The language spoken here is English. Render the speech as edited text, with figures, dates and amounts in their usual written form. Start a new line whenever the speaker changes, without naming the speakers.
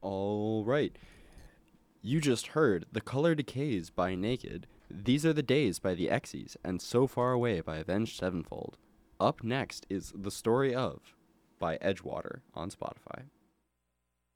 All right. You just heard The Color Decays by Naked, These Are the Days by the Exies, and So Far Away by Avenged Sevenfold. Up next is The Story of by Edgewater on Spotify.